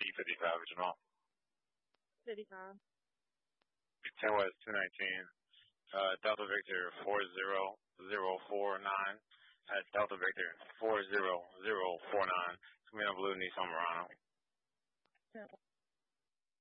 B55, Jamal. 55. 10 West 219, Delta Victor 40049 at Delta Victor 40049. It's going to be a blue Nissan Murano. 10